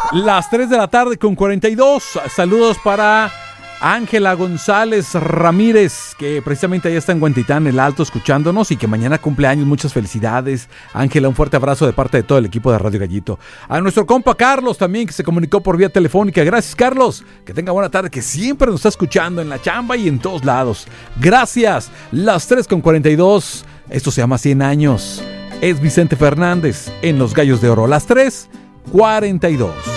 Las 3 de la tarde con 42. Saludos para Ángela González Ramírez, que precisamente allá está en Huentitán, el Alto, escuchándonos, y que mañana cumpleaños. Muchas felicidades, Ángela. Un fuerte abrazo de parte de todo el equipo de Radio Gallito. A nuestro compa Carlos también, que se comunicó por vía telefónica. Gracias, Carlos. Que tenga buena tarde, que siempre nos está escuchando en la chamba y en todos lados. Gracias. Las 3 con 42. Esto se llama 100 años. Es Vicente Fernández en Los Gallos de Oro. Las 3:42.